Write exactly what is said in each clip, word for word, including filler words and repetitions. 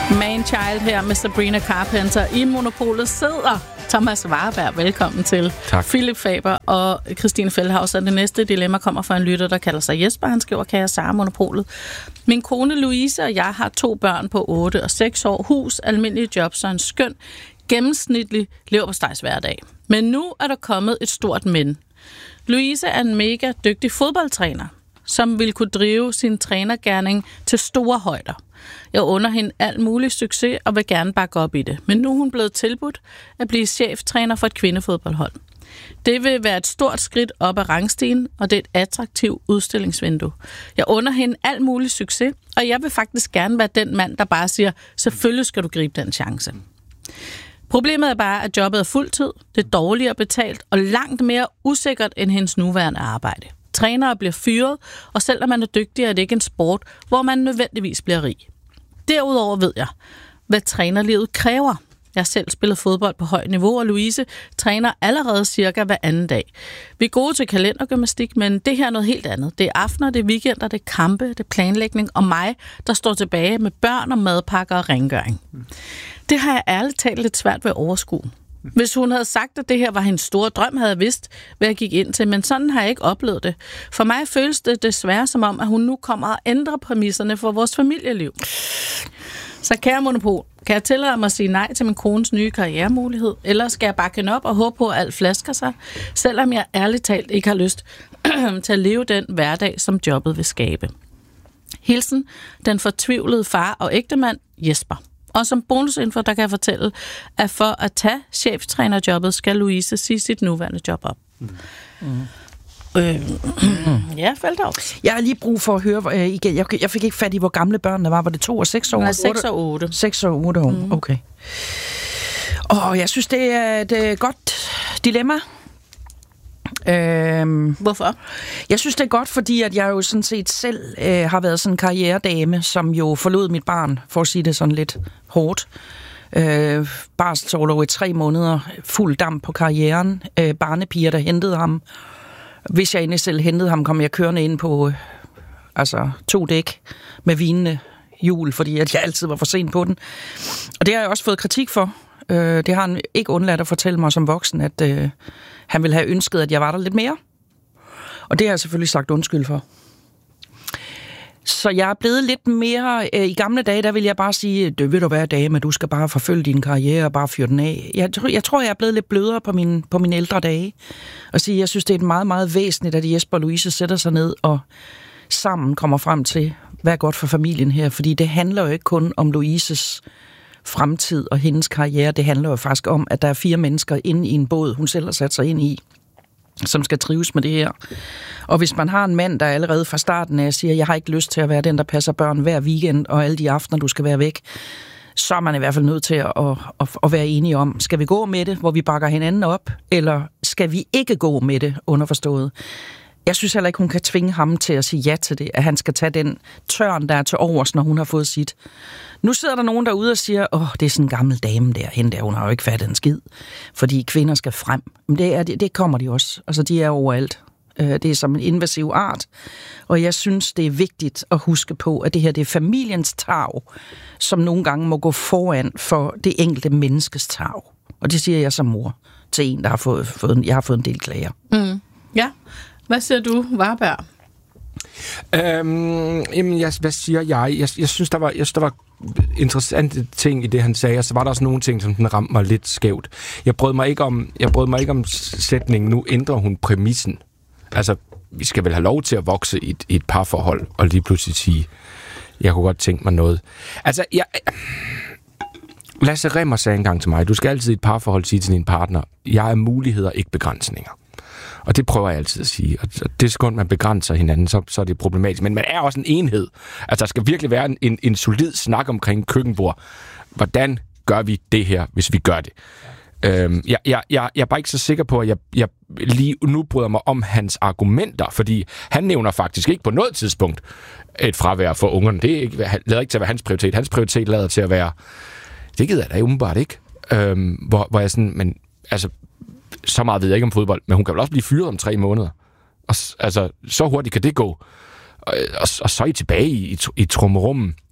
Man-Child her med Sabrina Carpenter. I Monopolet sidder Thomas Warberg. Velkommen til. Tak. Philip Faber og Christine Feldhaus. Og det næste dilemma kommer fra en lytter, der kalder sig Jesper. Han skriver, kan jeg Sara Monopolet? Min kone Louise og jeg har to børn på otte og seks år. Hus, almindelige jobs og en skøn, gennemsnitlig leverpostejs hverdag. Men nu er der kommet et stort men. Louise er en mega dygtig fodboldtræner, som vil kunne drive sin trænergerning til store højder. Jeg under hende alt mulig succes og vil gerne bakke op i det. Men nu er hun blevet tilbudt at blive cheftræner for et kvindefodboldhold. Det vil være et stort skridt op ad rangstigen, og det er et attraktivt udstillingsvindue. Jeg under hende alt mulig succes, og jeg vil faktisk gerne være den mand, der bare siger, selvfølgelig skal du gribe den chance. Problemet er bare, at jobbet er fuldtid, det er dårligere betalt og langt mere usikkert end hendes nuværende arbejde. Trænere bliver fyret, og selv når man er dygtig, er det ikke en sport, hvor man nødvendigvis bliver rig. Derudover ved jeg, hvad trænerlivet kræver. Jeg har selv spillet fodbold på højt niveau, og Louise træner allerede cirka hver anden dag. Vi er gode til kalendergymnastik, men det her er noget helt andet. Det er aftener, det er weekender, det er kampe, det er planlægning, og mig, der står tilbage med børn og madpakker og rengøring. Det har jeg ærligt talt lidt svært ved at overskue. Hvis hun havde sagt, at det her var hendes store drøm, havde jeg vidst, hvad jeg gik ind til, men sådan har jeg ikke oplevet det. For mig føles det desværre som om, at hun nu kommer og ændrer præmisserne for vores familieliv. Så kære Monopol, kan jeg tillade mig at sige nej til min kones nye karrieremulighed, eller skal jeg bakke hende op og håbe på, at alt flasker sig, selvom jeg ærligt talt ikke har lyst til at leve den hverdag, som jobbet vil skabe? Hilsen, den fortvivlede far og ægtemand Jesper. Og som bonusinfo, der kan jeg fortælle, at for at tage cheftrænerjobbet, skal Louise sige sit nuværende job op. Mm. Mm. Øh, ja, Feldhaus. Jeg har lige brug for at høre øh, igen. Jeg, jeg fik ikke fat i, hvor gamle børnene var. Var det to og seks år? Nej, seks og otte. Seks og otte år, mm. Okay. Og jeg synes, det er et øh, godt dilemma. Øhm, Hvorfor? Jeg synes, det er godt, fordi at jeg jo sådan set selv øh, har været sådan en karrieredame, som jo forlod mit barn, for at sige det sådan lidt hårdt. Øh, barselsorlov i tre måneder, fuld damp på karrieren, øh, barnepiger, der hentede ham. Hvis jeg endelig selv hentede ham, kom jeg kørende ind på øh, altså to dæk med vinende hjul, fordi at jeg altid var for sent på den. Og det har jeg også fået kritik for. Øh, det har han ikke undladt at fortælle mig som voksen, at øh, han ville have ønsket, at jeg var der lidt mere. Og det har jeg selvfølgelig sagt undskyld for. Så jeg er blevet lidt mere... Øh, I gamle dage, der vil jeg bare sige, det vil du være dame, du skal bare forfølge din karriere og bare fyre den af. Jeg, jeg tror, jeg er blevet lidt blødere på, min, på mine ældre dage. Og sige, jeg synes, det er meget, meget væsentligt, at Jesper og Louise sætter sig ned og sammen kommer frem til, hvad er godt for familien her. Fordi det handler jo ikke kun om Louises fremtid og hendes karriere. Det handler jo faktisk om, at der er fire mennesker inde i en båd, hun selv har sat sig ind i, som skal trives med det her. Og hvis man har en mand, der allerede fra starten af siger, jeg har ikke lyst til at være den, der passer børn hver weekend, og alle de aftener, du skal være væk, så er man i hvert fald nødt til at, at, at, at være enige om, skal vi gå med det, hvor vi bakker hinanden op, eller skal vi ikke gå med det, underforstået? Jeg synes heller ikke, hun kan tvinge ham til at sige ja til det, at han skal tage den tørn, der er til overs, når hun har fået sit. Nu sidder der nogen derude og siger, åh, det er sådan en gammel dame der, hende der, hun har jo ikke fattet en skid, fordi kvinder skal frem. Men det, er, det, det kommer de også. Altså, de er overalt. Det er som en invasiv art. Og jeg synes, det er vigtigt at huske på, at det her det er familiens tarv, som nogle gange må gå foran for det enkelte menneskes tarv. Og det siger jeg som mor til en, der har fået, fået jeg har fået en del klager. Mm. Ja. Hvad siger du, Warberg? Øhm, jamen, jeg, hvad siger jeg? Jeg, jeg synes, der var, jeg synes, der var interessante ting i det, han sagde, og så var der også nogle ting, som den ramte mig lidt skævt. Jeg brød mig ikke om, jeg brød mig ikke om sætningen, nu ændrer hun præmissen. Altså, vi skal vel have lov til at vokse i et, i et parforhold, og lige pludselig sige, jeg kunne godt tænke mig noget. Altså, jeg... Lasse Remmer sagde engang til mig, du skal altid i et parforhold sige til din partner, jeg er muligheder, ikke begrænsninger. Og det prøver jeg altid at sige. Og det sekund, man begrænser hinanden, så, så er det problematisk. Men man er også en enhed. Altså, der skal virkelig være en, en, en solid snak omkring køkkenbord. Hvordan gør vi det her, hvis vi gør det? Øhm, jeg, jeg, jeg, jeg er bare ikke så sikker på, at jeg, jeg lige nu bryder mig om hans argumenter, fordi han nævner faktisk ikke på noget tidspunkt et fravær for ungerne. Det er ikke, lader ikke til at være hans prioritet. Hans prioritet lader til at være, det gider jeg da umiddelbart ikke. Øhm, hvor, hvor jeg sådan, men altså, så meget ved jeg ikke om fodbold, men hun kan vel også blive fyret om tre måneder. Og, altså, så hurtigt kan det gå. Og, og, og så er I tilbage i, i, i trummerummen.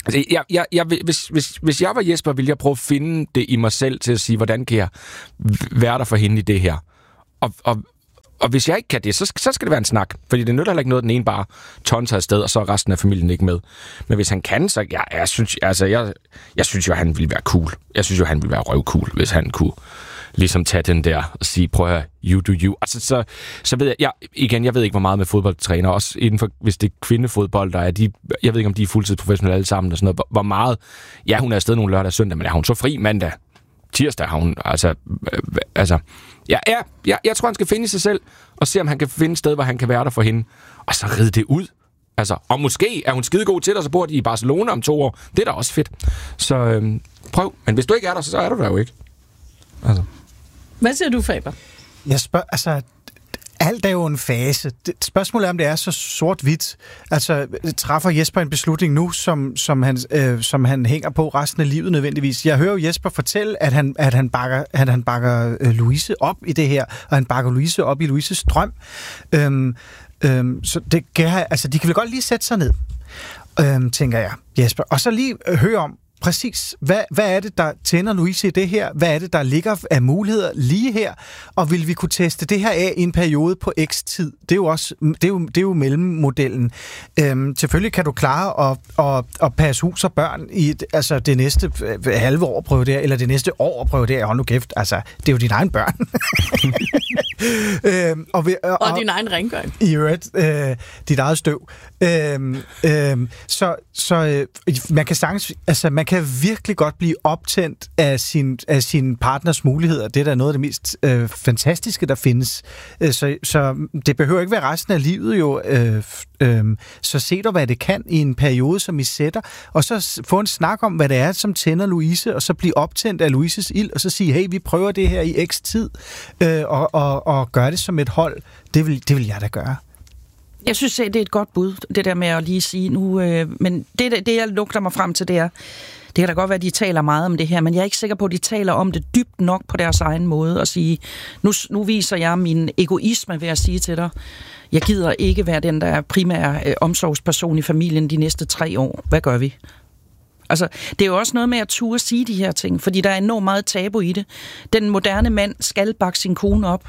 Altså, jeg, jeg, jeg, hvis, hvis, hvis jeg var Jesper, ville jeg prøve at finde det i mig selv til at sige, hvordan kan jeg være der for hende i det her? Og, og, og hvis jeg ikke kan det, så, så skal det være en snak. Fordi det nytter heller ikke noget, den ene bare tonser afsted, og så er resten af familien ikke med. Men hvis han kan, så ja, jeg, synes, altså, jeg, jeg synes jo, han ville være cool. Jeg synes jo, han ville være røvcool, hvis han kunne ligesom tage den der og sige, prøv at høre, you do you. Altså, så, så ved jeg, jeg, igen, jeg ved ikke, hvor meget med fodboldtræner, også inden for, hvis det er kvindefodbold, der er de, jeg ved ikke, om de er fuldtidsprofessionelle alle sammen, og sådan noget, hvor, hvor meget, ja, hun er afsted nogle lørdag og søndag, men er hun så fri mandag, tirsdag har hun, altså, øh, altså, ja, ja, jeg, jeg tror, han skal finde sig selv, og se, om han kan finde et sted, hvor han kan være der for hende, og så ride det ud. Altså, og måske er hun skidegod til dig, så bor de i Barcelona om to år. Det er da også fedt. Så øh, prøv. Men hvis du ikke er der, så er du der jo ikke. Altså. Hvad siger du, Faber? Jeg spørger, altså, alt er jo en fase. Spørgsmålet er, om det er så sort-hvidt. Altså, træffer Jesper en beslutning nu, som, som, han, øh, som han hænger på resten af livet nødvendigvis. Jeg hører jo Jesper fortælle, at han, at han bakker, at han bakker øh, Louise op i det her, og han bakker Louise op i Louises drøm. Øhm, øhm, så det kan, altså, de kan vel godt lige sætte sig ned, øhm, tænker jeg, Jesper. Og så lige øh, høre om, præcis, hvad, hvad er det, der tænder Louise i det her? Hvad er det, der ligger af muligheder lige her? Og vil vi kunne teste det her af i en periode på x tid? Det er jo også, det er jo, det er jo mellemmodellen. Øhm, selvfølgelig kan du klare at, at, at passe hus og børn i altså det næste halve år at prøve det her, eller det næste år at prøve det her. Hold nu kæft, altså, det er jo dine egne børn. øhm, og, vi, og, og din egen rengøring. I øvrigt, øh, dit eget støv. Øhm, øhm, så så øh, man kan sagtens, altså man kan virkelig godt blive optændt af sin, af sin partners muligheder. Det er da noget af det mest øh, fantastiske, der findes. Øh, så, så det behøver ikke være resten af livet jo. Øh, øh, så se du, hvad det kan i en periode, som I sætter, og så få en snak om, hvad det er, som tænder Louise, og så blive optændt af Louises ild, og så sige, hey, vi prøver det her i x tid, øh, og, og, og gøre det som et hold. Det vil, det vil jeg da gøre. Jeg synes, det er et godt bud, det der med at lige sige nu, øh, men det, det, jeg lugter mig frem til, det er, det kan da godt være, at de taler meget om det her, men jeg er ikke sikker på, at de taler om det dybt nok på deres egen måde, og sige, nu, nu viser jeg min egoisme ved at sige til dig, jeg gider ikke være den, der er primære øh, omsorgsperson i familien de næste tre år. Hvad gør vi? Altså, det er jo også noget med at turde sige de her ting, fordi der er enormt meget tabu i det. Den moderne mand skal bakke sin kone op,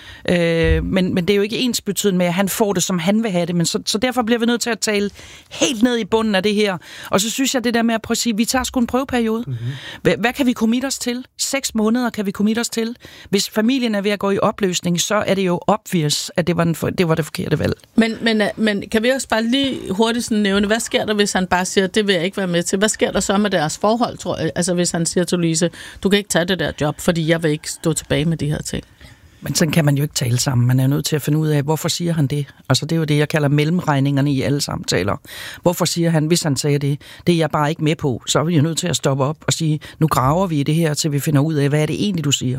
øh, men, men det er jo ikke ensbetydende med, at han får det, som han vil have det. Men så, så derfor bliver vi nødt til at tale helt ned i bunden af det her. Og så synes jeg, det der med at prøve at sige, vi tager sgu en prøveperiode. Mm-hmm. Hvad, hvad kan vi committe os til? Seks måneder kan vi committe os til. Hvis familien er ved at gå i opløsning, så er det jo obvious, at det var, den for, det, var det forkerte valg. Men, men, men kan vi også bare lige hurtigt sådan nævne, hvad sker der, hvis han bare siger, det vil jeg ikke være med til? Hvad sker der så med deres forhold, tror jeg? Altså hvis han siger til Louise, du kan ikke tage det der job, fordi jeg vil ikke stå tilbage med de her ting. Men sådan kan man jo ikke tale sammen. Man er nødt til at finde ud af, hvorfor siger han det? Altså det er jo det, jeg kalder mellemregningerne i alle samtaler. Hvorfor siger han, hvis han sagde det, det er jeg bare ikke med på, så er vi jo nødt til at stoppe op og sige, nu graver vi i det her, til vi finder ud af, hvad er det egentlig, du siger?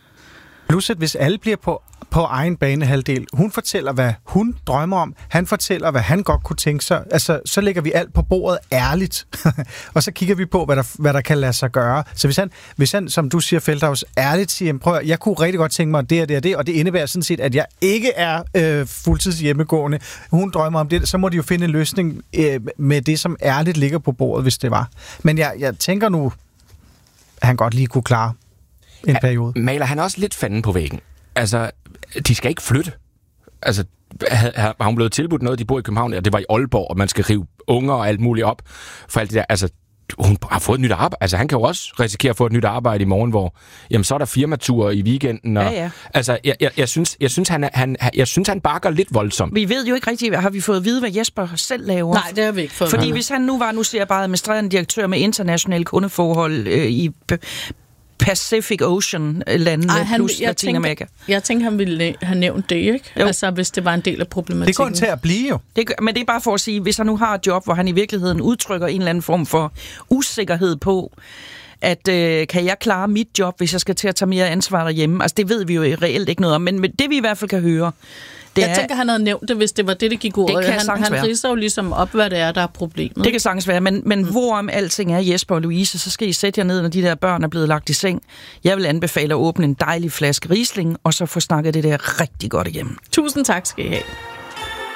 Plus, at hvis alle bliver på, på egen banehalvdel, hun fortæller, hvad hun drømmer om, han fortæller, hvad han godt kunne tænke sig, altså, så lægger vi alt på bordet ærligt, og så kigger vi på, hvad der, hvad der kan lade sig gøre. Så hvis han, hvis han som du siger, Feldhaus, ærligt siger, prøv at, jeg kunne rigtig godt tænke mig det og det og det, og det indebærer sådan set, at jeg ikke er øh, fuldtids hjemmegående, hun drømmer om det, så må de jo finde en løsning øh, med det, som ærligt ligger på bordet, hvis det var. Men jeg, jeg tænker nu, at han godt lige kunne klare en ja, periode. Maler han også lidt fanden på væggen? Altså, de skal ikke flytte. Altså, har hun blevet tilbudt noget, de bor i København, og det var i Aalborg, og man skal rive unger og alt muligt op for alt det der. Altså, hun har fået et nyt arbejde. Altså, han kan jo også risikere at få et nyt arbejde i morgen, hvor jamen, så er der firmatur i weekenden. Og, ja, ja. Altså, jeg, jeg, jeg, synes, jeg, synes, han, han, jeg synes, han bakker lidt voldsomt. Vi ved jo ikke rigtigt, har vi fået at vide, hvad Jesper selv laver? Nej, det har vi ikke fået. Fordi hvis han nu var, nu ser jeg bare administrerende direktør med internationale kundeforhold øh, i Pacific Ocean-landene plus Latinamerika. Jeg tænker, han ville have nævnt det, ikke? Jo. Altså, hvis det var en del af problematikken. Det går til at blive jo. Det, men det er bare for at sige, hvis han nu har et job, hvor han i virkeligheden udtrykker en eller anden form for usikkerhed på, at øh, kan jeg klare mit job, hvis jeg skal til at tage mere ansvar derhjemme? Altså, det ved vi jo reelt ikke noget om, men, men det vi i hvert fald kan høre, det jeg er, tænker, han havde nævnt det, hvis det var det, det gik ud. Det kan han han ridser jo ligesom op, hvad det er, der er problemet. Det kan sagtens være, men, men mm. hvorom alting er, Jesper og Louise, så skal I sætte jer ned, når de der børn er blevet lagt i seng. Jeg vil anbefale at åbne en dejlig flaske Riesling, og så få snakket det der rigtig godt igennem. Tusind tak skal I have.